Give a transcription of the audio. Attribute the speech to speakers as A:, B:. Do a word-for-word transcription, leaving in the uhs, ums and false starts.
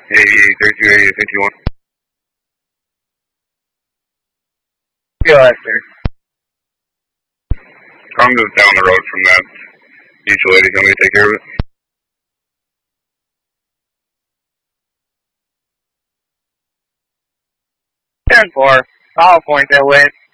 A: eighty-eight, thirty-two, eighty-eight, fifty-one.
B: Yeah, Lester.
A: I'm just down the road from that mutual lady. Tell me to take care of it.
B: ten four. I'll point that way.